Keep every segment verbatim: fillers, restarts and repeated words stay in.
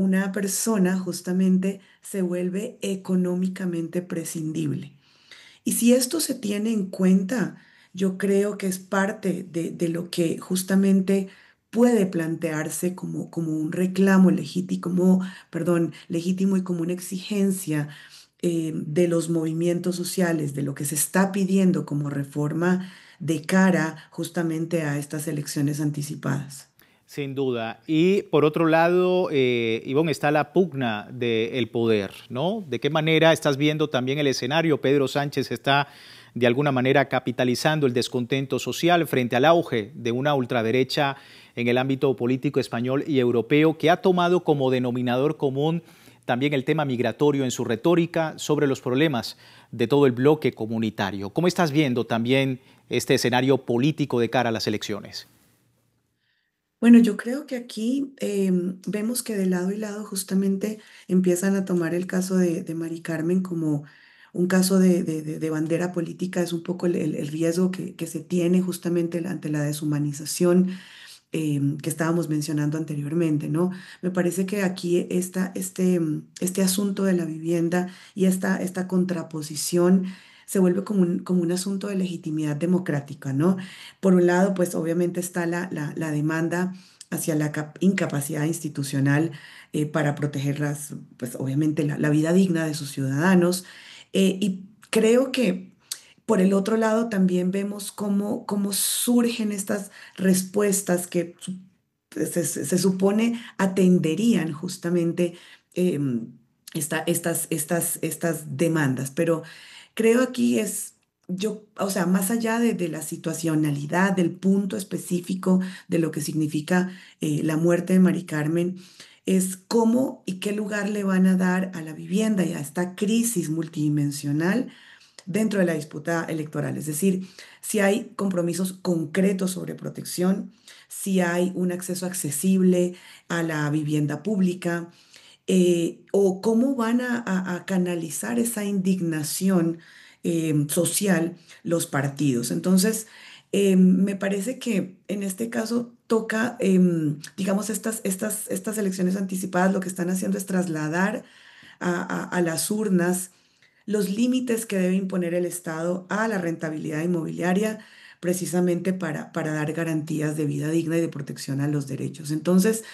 una persona justamente se vuelve económicamente prescindible. Y si esto se tiene en cuenta, yo creo que es parte de, de lo que justamente puede plantearse como, como un reclamo legítimo, perdón, legítimo y como una exigencia eh, de los movimientos sociales, de lo que se está pidiendo como reforma de cara justamente a estas elecciones anticipadas. Sin duda. Y por otro lado, eh, Ivonne, está la pugna del poder, ¿no? ¿De qué manera estás viendo también el escenario? Pedro Sánchez está de alguna manera capitalizando el descontento social frente al auge de una ultraderecha en el ámbito político español y europeo que ha tomado como denominador común también el tema migratorio en su retórica sobre los problemas de todo el bloque comunitario. ¿Cómo estás viendo también este escenario político de cara a las elecciones? Bueno, yo creo que aquí em, vemos que de lado y lado justamente empiezan a tomar el caso de, de Mari Carmen como un caso de, de- de- de bandera política. Es un poco el, el- el riesgo que, que se tiene justamente ante la deshumanización em, que estábamos mencionando anteriormente, ¿no? Me parece que aquí esta, este, em, este asunto de la vivienda y esta, esta contraposición se vuelve como un, como un asunto de legitimidad democrática, ¿no? Por un lado, pues obviamente está la, la, la demanda hacia la cap- incapacidad institucional eh, para proteger las, pues obviamente la, la vida digna de sus ciudadanos. Eh, y creo que por el otro lado también vemos cómo, cómo surgen estas respuestas que su- se, se- se supone atenderían justamente em, esta- estas, estas, estas demandas. Pero creo aquí es, yo, o sea, más allá de, de la situacionalidad, del punto específico de lo que significa eh, la muerte de Mari Carmen, es cómo y qué lugar le van a dar a la vivienda y a esta crisis multidimensional dentro de la disputa electoral. Es decir, si hay compromisos concretos sobre protección, si hay un acceso accesible a la vivienda pública, eh, o cómo van a, a- a canalizar esa indignación eh, social los partidos. Entonces, eh, me parece que en este caso toca, em, digamos, estas, estas, estas elecciones anticipadas lo que están haciendo es trasladar a, a- a las urnas los límites que debe imponer el Estado a la rentabilidad inmobiliaria, precisamente para, para dar garantías de vida digna y de protección a los derechos. Entonces,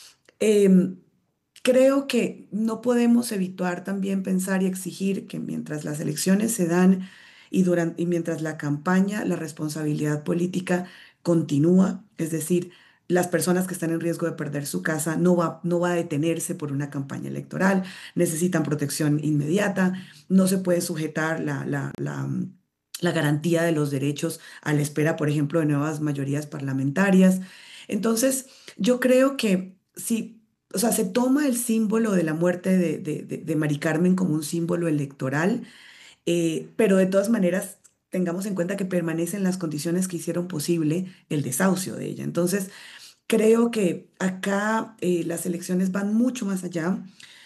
em, creo que no podemos evitar también pensar y exigir que mientras las elecciones se dan y, durante, y mientras la campaña, la responsabilidad política continúa, es decir, las personas que están en riesgo de perder su casa no va, no va a detenerse por una campaña electoral, necesitan protección inmediata, no se puede sujetar la, la, la, mm, la garantía de los derechos a la espera, por ejemplo, de nuevas mayorías parlamentarias. Entonces, yo creo que si o sea, se toma el símbolo de la muerte de, de, de- de Mari Carmen como un símbolo electoral, eh, pero de todas maneras tengamos en cuenta que permanecen las condiciones que hicieron posible el desahucio de ella. Entonces, creo que acá eh, las elecciones van mucho más allá,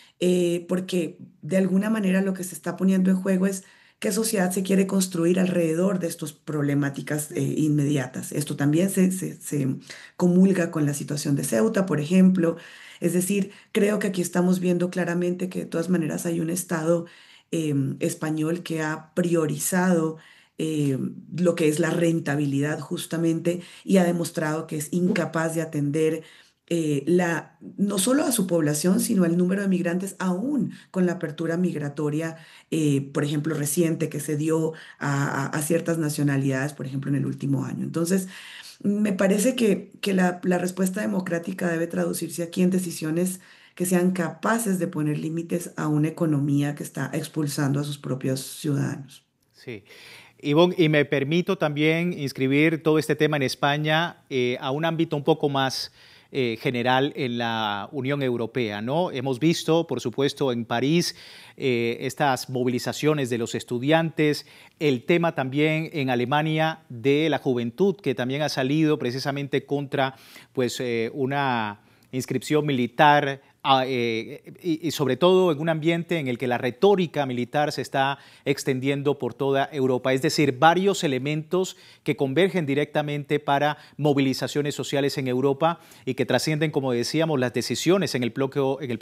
eh, porque de alguna manera lo que se está poniendo en juego es qué sociedad se quiere construir alrededor de estas problemáticas eh, inmediatas. Esto también se, se, se comulga con la situación de Ceuta, por ejemplo. Es decir, creo que aquí estamos viendo claramente que de todas maneras hay un Estado eh, español que ha priorizado eh, lo que es la rentabilidad justamente y ha demostrado que es incapaz de atender eh, la, no solo a su población, sino al número de migrantes, aún con la apertura migratoria, eh, por ejemplo, reciente que se dio a, a- a ciertas nacionalidades, por ejemplo, en el último año. Entonces, me parece que, que la, la respuesta democrática debe traducirse aquí en decisiones que sean capaces de poner límites a una economía que está expulsando a sus propios ciudadanos. Sí. Ivonne, y me permito también inscribir todo este tema en España eh, a un ámbito un poco más eh, general en la Unión Europea, ¿no? Hemos visto, por supuesto, en París eh, estas movilizaciones de los estudiantes, el tema también en Alemania de la juventud, que también ha salido precisamente contra pues, eh, una inscripción militar a, eh, y, y sobre todo en un ambiente en el que la retórica militar se está extendiendo por toda Europa. Es decir, varios elementos que convergen directamente para movilizaciones sociales en Europa y que trascienden, como decíamos, las decisiones en el bloque, en el